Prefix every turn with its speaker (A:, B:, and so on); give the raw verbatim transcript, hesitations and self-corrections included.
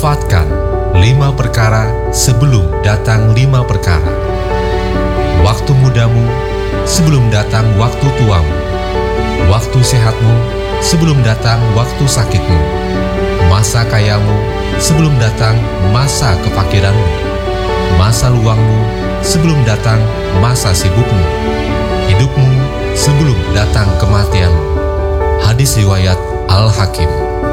A: Manfaatkan lima perkara sebelum datang lima perkara. Waktu mudamu sebelum datang waktu tuamu. Waktu sehatmu sebelum datang waktu sakitmu. Masa kayamu sebelum datang masa kefakiranmu. Masa luangmu sebelum datang masa sibukmu. Hidupmu sebelum datang kematianmu. Hadis riwayat Al-Hakim.